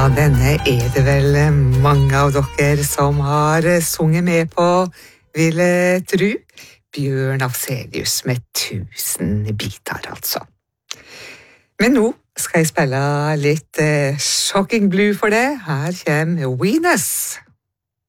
denne det vel mange av dere som har sunget med på, vil jeg tro. Bjørn Afzelius med 1000 biter, altså. Men nå skal jeg spille litt Shocking Blue for det. Her kommer Venus.